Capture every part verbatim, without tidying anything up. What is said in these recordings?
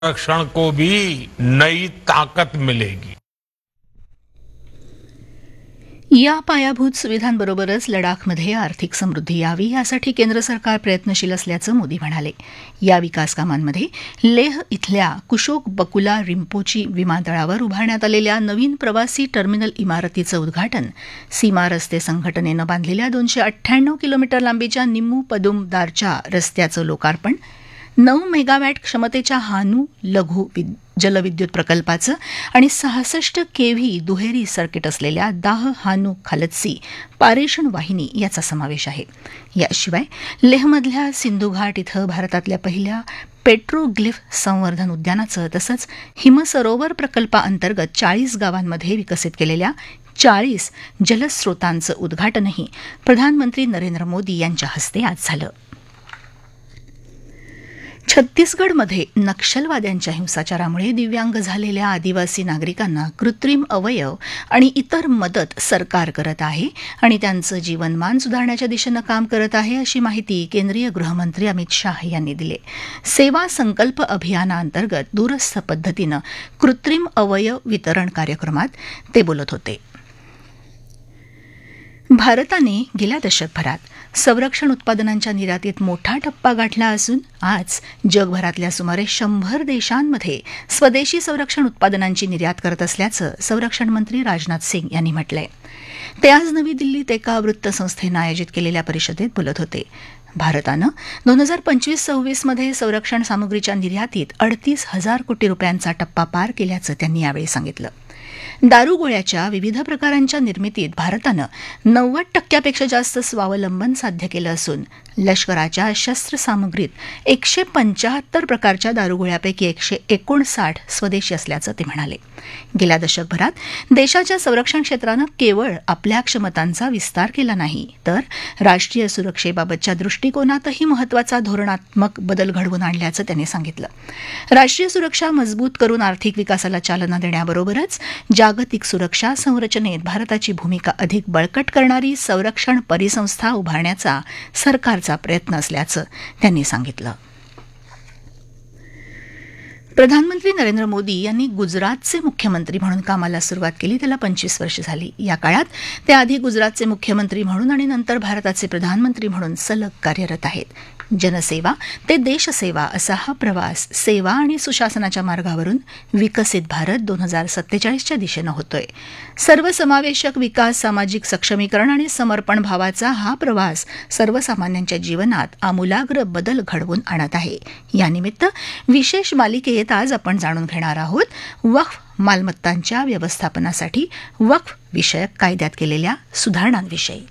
संरक्षण को भी नई ताकत मिलेगी. या पायाभूत सुविधांबरोबरच लडाखमध्ये आर्थिक समृद्धी यावी यासाठी केंद्र सरकार प्रयत्नशील असल्याचं मोदी म्हणाले. या विकास कामांमध्ये लेह इथल्या कुशोक बकुला रिम्पोची विमानतळावर उभारण्यात आलेल्या नवीन प्रवासी टर्मिनल इमारतीचं उद्घाटन, सीमा रस्ते संघटनेनं बांधलेल्या दोनशे अठ्ठ्याण्णव किलोमीटर लांबीच्या निम्मू पदुमदारच्या रस्त्याचं लोकार्पण, नऊ मेगावॅट क्षमतेच्या हानू लघु जलविद्युत प्रकल्पाचं आणि सहासष्ट केव्ही दुहेरी सर्किट असलेल्या दाह हानू खालत्सी पारेषण वाहिनी याचा समावेश आहे. याशिवाय लेहमधल्या सिंधू घाट इथं भारतातल्या पहिल्या पेट्रोग्लिफ संवर्धन उद्यानाचं तसंच हिमसरोवर प्रकल्पाअंतर्गत चाळीस गावांमध्ये विकसित केलेल्या चाळीस जलस्रोतांचं उद्घाटनही प्रधानमंत्री नरेंद्र मोदी यांच्या हस्ते आज झालं. छत्तीसगडमध्ये नक्षलवाद्यांच्या हिंसाचारामुळे दिव्यांग झालेल्या आदिवासी नागरिकांना कृत्रिम अवयव आणि इतर मदत सरकार करत आहे आणि त्यांचं जीवनमान सुधारण्याच्या दिशेनं काम करत आहे, अशी माहिती केंद्रीय गृहमंत्री अमित शाह यांनी दिली. सेवा संकल्प अभियानाअंतर्गत दूरस्थ पद्धतीनं कृत्रिम अवयव वितरण कार्यक्रमात ते बोलत होते. भारताने गेल्या दशकभरात संरक्षण उत्पादनांच्या निर्यातीत मोठा टप्पा गाठला असून आज जगभरातल्या सुमारे शंभर देशांमध्ये स्वदेशी संरक्षण उत्पादनांची निर्यात करत असल्याचं संरक्षण मंत्री राजनाथ सिंग यांनी म्हटलंय. ते आज नवी दिल्लीत एका वृत्तसंस्थेनं आयोजित केलेल्या परिषदेत बोलत होते. भारतानं दोन हजार पंचवीस सव्वीसमध्ये संरक्षण सामुग्रीच्या निर्यातीत अडतीस हजार कोटी रुपयांचा टप्पा पार केल्याचं त्यांनी यावेळी सांगितलं. दारुगोळ्याच्या विविध प्रकारांच्या निर्मितीत भारतानं नव्वद टक्क्यापेक्षा जास्त स्वावलंबन साध्य केलं असून लष्कराच्या शस्त्रसामुग्रीत एकशे पंचाहत्तर प्रकारच्या दारुगोळ्यापैकी एकशे एकोणसाठ स्वदेशी असल्याचं ते म्हणाले. गेल्या दशकभरात देशाच्या संरक्षण क्षेत्रानं केवळ आपल्या क्षमतांचा विस्तार केला नाही, तर राष्ट्रीय सुरक्षेबाबतच्या दृष्टिकोनातही महत्त्वाचा धोरणात्मक बदल घडवून आणल्याचं त्यांनी सांगितलं. राष्ट्रीय सुरक्षा मजबूत करून आर्थिक विकासाला चालना देण्याबरोबरच जागतिक सुरक्षा संरचनेत भारताची भूमिका अधिक बळकट करणारी संरक्षण परिसंस्था उभारण्याचा सरकारचा प्रयत्न असल्याचं त्यांनी सांगितलं. प्रधानमंत्री नरेंद्र मोदी यांनी गुजरातचे मुख्यमंत्री म्हणून कामाला सुरुवात केली. त्याला पंचवीस वर्ष झाली. या काळात ते आधी गुजरातचे मुख्यमंत्री म्हणून आणि नंतर भारताचे प्रधानमंत्री म्हणून सलग कार्यरत आहेत. जनसेवा ते देशसेवा असा हा प्रवास सेवा आणि सुशासनाच्या मार्गावरून विकसित भारत दोन हजार सत्तेचाळीसच्या दिशेनं होतोय. सर्वसमावेशक विकास, सामाजिक सक्षमीकरण आणि समर्पण भावाचा हा प्रवास सर्वसामान्यांच्या जीवनात आमूलाग्र बदल घडवून आणत आहे. यानिमित्त विशेष मालिकेत आज आपण जाणून घेणार आहोत वक्फ मालमत्तांच्या व्यवस्थापनासाठी वक्फ विषयक कायद्यात केलेल्या सुधारणांविषयी.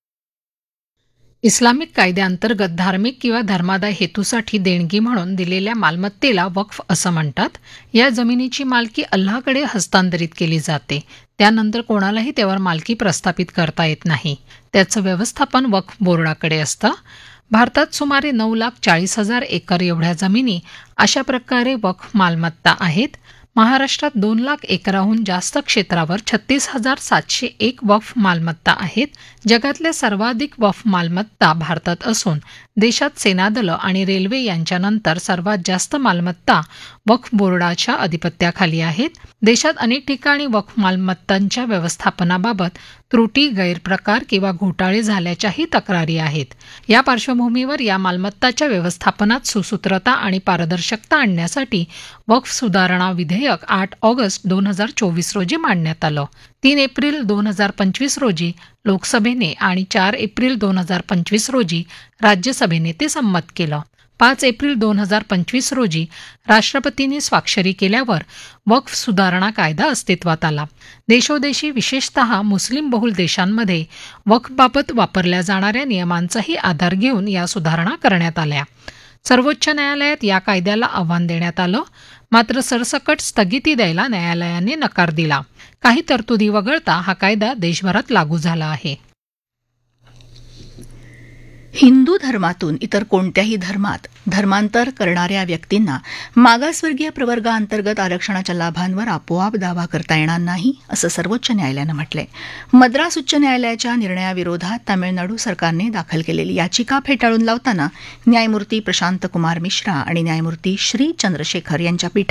इस्लामिक कायद्याअंतर्गत धार्मिक किंवा धर्मादाय हेतूसाठी देणगी म्हणून दिलेल्या मालमत्तेला वक्फ असं म्हणतात. या जमिनीची मालकी अल्लाहकडे हस्तांतरित केली जाते. त्यानंतर कोणालाही त्यावर मालकी प्रस्थापित करता येत नाही. त्याचं व्यवस्थापन वक्फ बोर्डाकडे असतं. भारतात सुमारे नऊ लाख चाळीस हजार एकर एवढ्या जमिनी अशा प्रकारे वक्फ मालमत्ता आहेत. महाराष्ट्रात दोन लाख एकराहून जास्त क्षेत्रावर छत्तीस हजार सातशे एक वक्फ मालमत्ता आहेत. जगातल्या सर्वाधिक वक्फ मालमत्ता भारतात असून देशात सेनादलं आणि रेल्वे यांच्यानंतर सर्वात जास्त मालमत्ता वक्फ बोर्डाच्या अधिपत्याखाली आहेत. देशात अनेक ठिकाणी वक्फ मालमत्तांच्या व्यवस्थापनाबाबत त्रुटी, गैरप्रकार किंवा घोटाळे झाल्याच्याही तक्रारी आहेत. या पार्श्वभूमीवर या मालमत्ताच्या व्यवस्थापनात सुसूत्रता आणि पारदर्शकता आणण्यासाठी वक्फ सुधारणा विधेयक आठ ऑगस्ट दोन हजार चोवीस रोजी मांडण्यात आलं. तीन एप्रिल दोन हजार पंचवीस रोजी लोकसभेने आणि चार एप्रिल दोन हजार पंचवीस रोजी राज्यसभेने ते संमत केलं. पाच एप्रिल दोन हजार पंचवीस रोजी राष्ट्रपतींनी स्वाक्षरी केल्यावर वक्फ सुधारणा कायदा अस्तित्वात आला. देशोदेशी विशेषतः मुस्लिम बहुल देशांमध्ये वक्फबाबत वापरल्या जाणाऱ्या नियमांचाही आधार घेऊन या सुधारणा करण्यात आल्या. सर्वोच्च न्यायालयात या कायद्याला आव्हान देण्यात आलं, मात्र सरसकट स्थगिती द्यायला न्यायालयाने नकार दिला. काही तरतुदी वगळता हा कायदा देशभरात लागू झाला आहे. हिंदू धर्मातून इतर कोणत्याही धर्मात धर्मांतर करणाऱ्या व्यक्तींना मागासवर्गीय प्रवर्गाअंतर्गत आरक्षणाच्या लाभांवर आपोआप दावा करता येणार नाही असं सर्वोच्च न्यायालयानं म्हटलंय. मद्रास उच्च न्यायालयाच्या निर्णयाविरोधात तामिळनाडू सरकारने दाखल केलेली याचिका फेटाळून लावताना न्यायमूर्ती प्रशांत कुमार मिश्रा आणि न्यायमूर्ती श्री चंद्रशेखर यांच्या